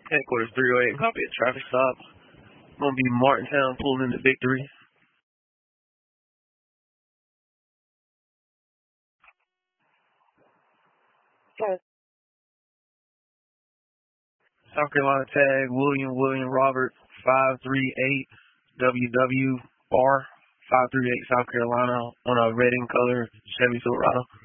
Headquarters 308, copy a traffic stop. Gonna be Martintown pulling into Victory. Okay. South Carolina tag, William Robert, 538 WW bar, 538 South Carolina on a red in color Chevy Silverado.